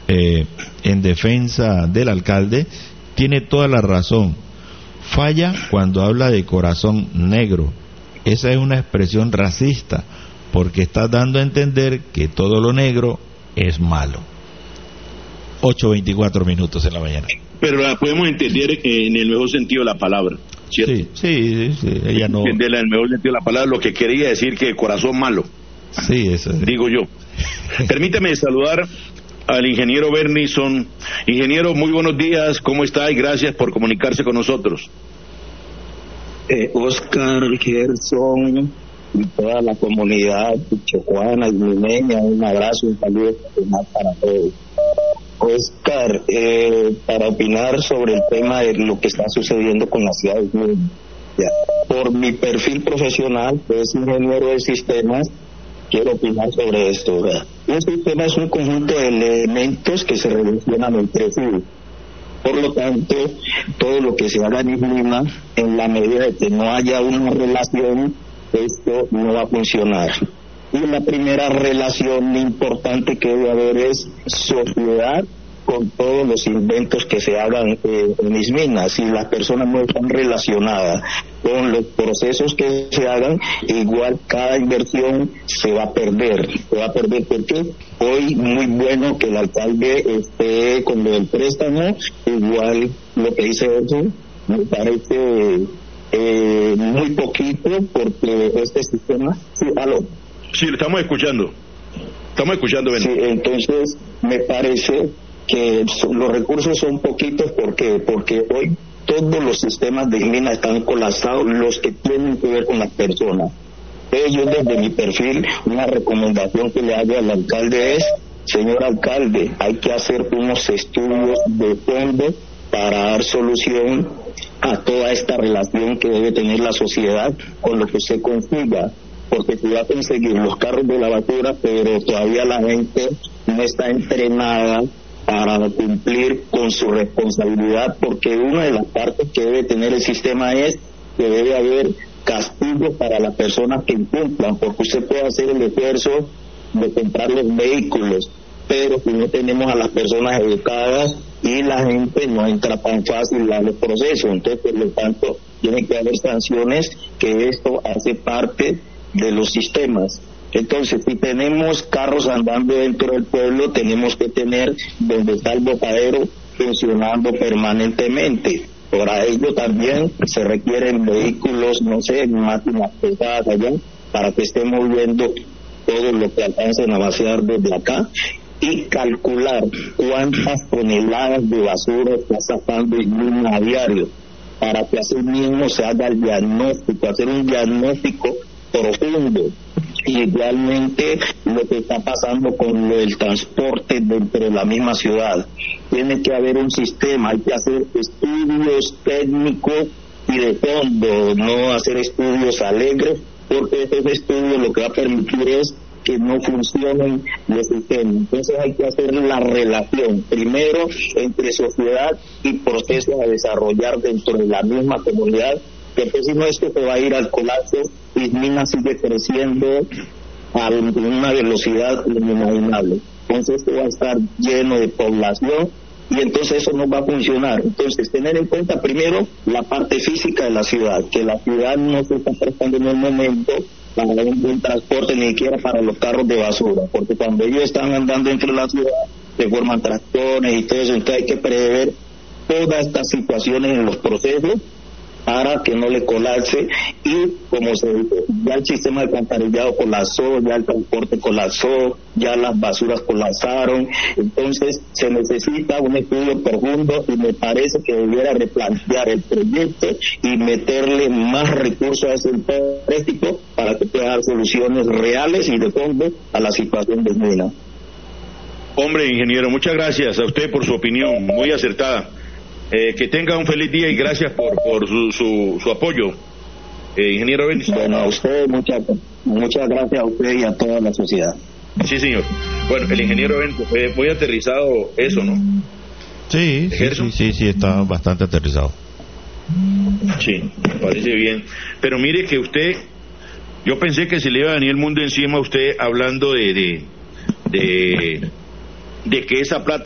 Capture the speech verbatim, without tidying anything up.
eh, en defensa del alcalde, tiene toda la razón. Falla cuando habla de corazón negro. Esa es una expresión racista, porque está dando a entender que todo lo negro es malo. ocho veinticuatro minutos en la mañana. Pero la podemos entender en el mejor sentido de la palabra, ¿cierto? Sí, sí, sí, sí. Ella no... Entenderla en el mejor sentido de la palabra, lo que quería decir que corazón malo. Sí, eso es. Digo yo. Permítame saludar al ingeniero Bernison. Ingeniero, muy buenos días, ¿cómo está? Y gracias por comunicarse con nosotros. Eh, Oscar, Gerson y toda la comunidad chocuana y limeña, un abrazo, un saludo para todos. Oscar, eh, para opinar sobre el tema de lo que está sucediendo con la ciudad de Limeña. Por mi perfil profesional, que es ingeniero de sistemas, quiero opinar sobre esto. ¿verdad? Un sistema es un conjunto de elementos que se relacionan entre sí. Por lo tanto, todo lo que se haga en Lima, en la medida de que no haya una relación, esto no va a funcionar. Y la primera relación importante que debe haber es sociedad con todos los inventos que se hagan eh, en Ismina. Si las personas no están relacionadas con los procesos que se hagan, igual cada inversión se va a perder. Se va a perder porque hoy muy bueno que el alcalde esté con lo del préstamo, igual lo que dice eso me parece eh, muy poquito porque este sistema... Sí, aló. Sí, le estamos escuchando. Estamos escuchando, Ben. Sí, entonces me parece que los recursos son poquitos porque porque hoy todos los sistemas de mina están colapsados, los que tienen que ver con las personas. Entonces yo desde mi perfil, una recomendación que le hago al alcalde es, señor alcalde, hay que hacer unos estudios de fondo para dar solución a toda esta relación que debe tener la sociedad con lo que se consiga, porque se va a conseguir los carros de la basura, pero todavía la gente no está entrenada para cumplir con su responsabilidad, porque una de las partes que debe tener el sistema es que debe haber castigos para las personas que incumplan, porque usted puede hacer el esfuerzo de comprar los vehículos, pero si no tenemos a las personas educadas y la gente no entra tan fácil a los procesos, entonces por lo tanto tiene que haber sanciones, que esto hace parte de los sistemas. Entonces, si tenemos carros andando dentro del pueblo, tenemos que tener donde está el botadero funcionando permanentemente. Para ello también se requieren vehículos, no sé, máquinas pesadas allá, para que estén moviendo todo lo que alcancen a vaciar desde acá, y calcular cuántas toneladas de basura está sacando el mismo a diario, para que así mismo se haga el diagnóstico, hacer un diagnóstico profundo. Y igualmente lo que está pasando con lo del transporte dentro de la misma ciudad, tiene que haber un sistema, hay que hacer estudios técnicos y de fondo, no hacer estudios alegres, porque esos estudios lo que va a permitir es que no funcionen los sistemas. Entonces hay que hacer la relación primero entre sociedad y procesos a desarrollar dentro de la misma comunidad, porque si no esto se va a ir al colapso y Mina sigue creciendo a una velocidad inimaginable. Entonces esto va a estar lleno de población y entonces eso no va a funcionar. Entonces tener en cuenta primero la parte física de la ciudad, que la ciudad no se está prestando en el momento para un buen transporte, ni siquiera para los carros de basura, porque cuando ellos están andando entre la ciudad se forman tractores y todo eso, entonces hay que prever todas estas situaciones en los procesos para que no le colapse. Y como se dice, ya el sistema de alcantarillado colapsó, ya el transporte colapsó, ya las basuras colapsaron, entonces se necesita un estudio profundo y me parece que debiera replantear el proyecto y meterle más recursos a ese empréstito para que pueda dar soluciones reales y de fondo a la situación de Mina. Hombre, ingeniero, muchas gracias a usted por su opinión, muy acertada. Eh, que tenga un feliz día y gracias por, por su, su, su apoyo, eh, ingeniero Benítez. Bueno, a usted, muchas, muchas gracias a usted y a toda la sociedad. Sí, señor. Bueno, el ingeniero Benítez, eh, muy aterrizado eso, ¿no? Sí, sí, sí, sí, sí, está bastante aterrizado. Sí, me parece bien. Pero mire que usted, yo pensé que se le iba a venir el mundo encima a usted hablando de, de, de, de que esa plata